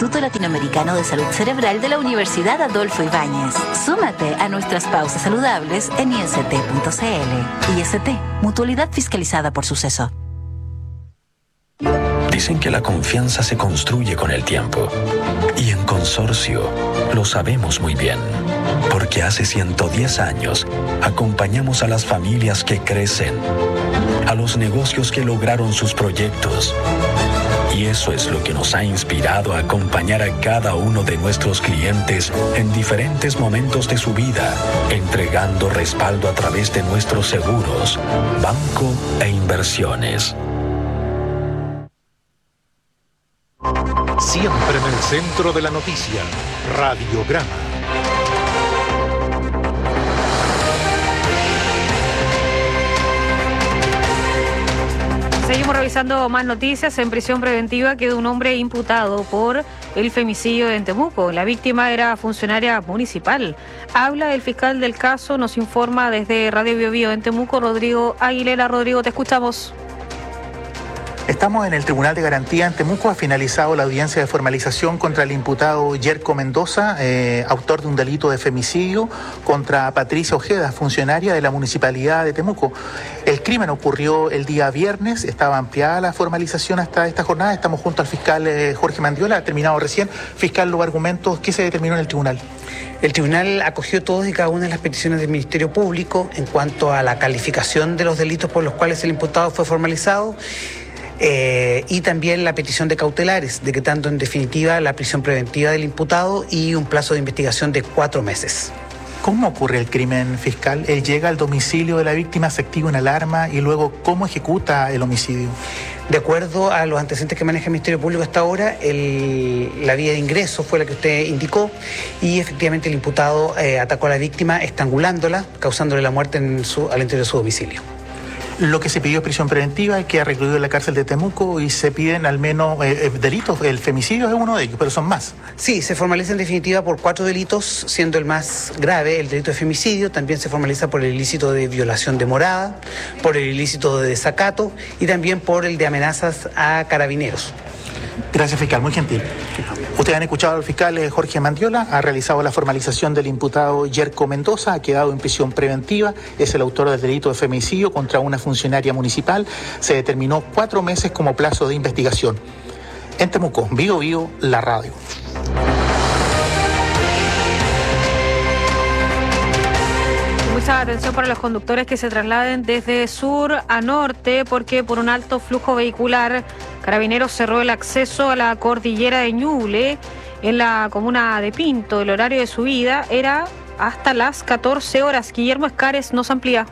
Instituto Latinoamericano de Salud Cerebral de la Universidad Adolfo Ibáñez. Súmate a nuestras pausas saludables en IST.cl. IST, mutualidad fiscalizada por Suceso. Dicen que la confianza se construye con el tiempo. Y en Consorcio lo sabemos muy bien. Porque hace 110 años acompañamos a las familias que crecen, a los negocios que lograron sus proyectos. Y eso es lo que nos ha inspirado a acompañar a cada uno de nuestros clientes en diferentes momentos de su vida, entregando respaldo a través de nuestros seguros, banco e inversiones. Siempre en el centro de la noticia, Radiograma. Seguimos revisando más noticias. En prisión preventiva quedó un hombre imputado por el femicidio en Temuco. La víctima era funcionaria municipal. Habla el fiscal del caso, nos informa desde Radio Bio Bio en Temuco, Rodrigo Aguilera. Rodrigo, te escuchamos. Estamos en el Tribunal de Garantía en Temuco. Ha finalizado la audiencia de formalización contra el imputado Yerko Mendoza, autor de un delito de femicidio, contra Patricia Ojeda, funcionaria de la Municipalidad de Temuco. El crimen ocurrió el día viernes, estaba ampliada la formalización hasta esta jornada. Estamos junto al fiscal Jorge Mandiola, ha terminado recién. Fiscal, los argumentos, ¿qué se determinó en el tribunal? El tribunal acogió todas y cada una de las peticiones del Ministerio Público en cuanto a la calificación de los delitos por los cuales el imputado fue formalizado. Y también la petición de cautelares, decretando en definitiva la prisión preventiva del imputado y un plazo de investigación de 4 meses. ¿Cómo ocurre el crimen, fiscal? Él llega al domicilio de la víctima, se activa una alarma y luego, ¿cómo ejecuta el homicidio? De acuerdo a los antecedentes que maneja el Ministerio Público hasta ahora, la vía de ingreso fue la que usted indicó y efectivamente el imputado atacó a la víctima estrangulándola, causándole la muerte al interior de su domicilio. Lo que se pidió es prisión preventiva, queda recluido en la cárcel de Temuco y se piden al menos delitos. El femicidio es uno de ellos, pero son más. Sí, se formaliza en definitiva por 4 delitos, siendo el más grave el delito de femicidio. También se formaliza por el ilícito de violación de morada, por el ilícito de desacato y también por el de amenazas a carabineros. Gracias, fiscal, muy gentil. Ustedes han escuchado al fiscal Jorge Mandiola, ha realizado la formalización del imputado Yerko Mendoza, ha quedado en prisión preventiva, es el autor del delito de femicidio contra una funcionaria municipal, se determinó 4 meses como plazo de investigación. En Temuco, Bio Bio, la radio. Mucha atención para los conductores que se trasladen desde sur a norte, porque por un alto flujo vehicular, Carabineros cerró el acceso a la cordillera de Ñuble en la comuna de Pinto. El horario de subida era hasta las 14 horas. Guillermo Escares nos amplía.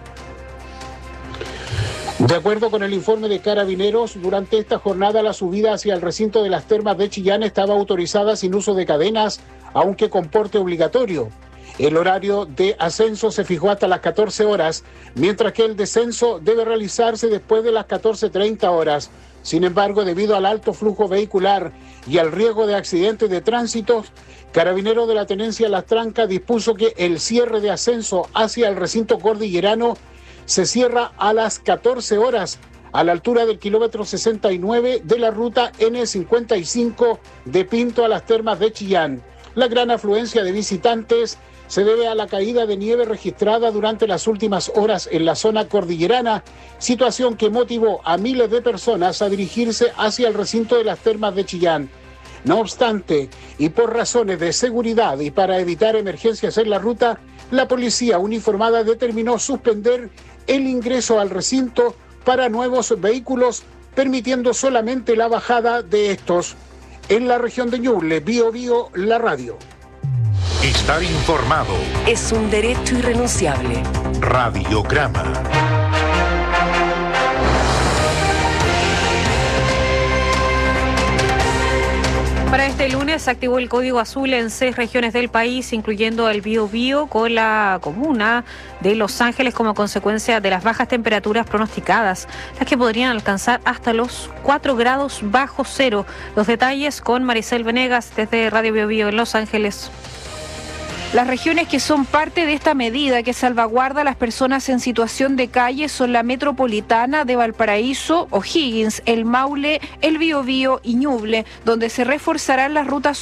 De acuerdo con el informe de Carabineros, durante esta jornada la subida hacia el recinto de las termas de Chillán estaba autorizada sin uso de cadenas, aunque con porte obligatorio. El horario de ascenso se fijó hasta las 14 horas, mientras que el descenso debe realizarse después de las 14:30 horas. Sin embargo, debido al alto flujo vehicular y al riesgo de accidentes de tránsito, Carabineros de la Tenencia Las Trancas dispuso que el cierre de ascenso hacia el recinto cordillerano se cierra a las 14 horas, a la altura del kilómetro 69 de la ruta N55 de Pinto a las termas de Chillán. La gran afluencia de visitantes se debe a la caída de nieve registrada durante las últimas horas en la zona cordillerana, situación que motivó a miles de personas a dirigirse hacia el recinto de las termas de Chillán. No obstante, y por razones de seguridad y para evitar emergencias en la ruta, la policía uniformada determinó suspender el ingreso al recinto para nuevos vehículos, permitiendo solamente la bajada de estos. En la región de Ñuble, Bio Bio, la radio. Estar informado es un derecho irrenunciable. Radiograma. Para este lunes se activó el código azul en 6 regiones del país, incluyendo el Biobío, con la comuna de Los Ángeles como consecuencia de las bajas temperaturas pronosticadas, las que podrían alcanzar hasta los 4 grados bajo cero. Los detalles con Maricel Venegas desde Radio Biobío en Los Ángeles. Las regiones que son parte de esta medida que salvaguarda a las personas en situación de calle son la metropolitana de Valparaíso, O'Higgins, el Maule, el Biobío y Ñuble, donde se reforzarán las rutas